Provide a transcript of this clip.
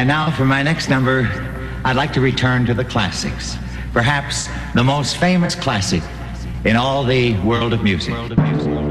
And now for my next number, I'd like to return to the classics. Perhaps the most famous classic in all the world of music.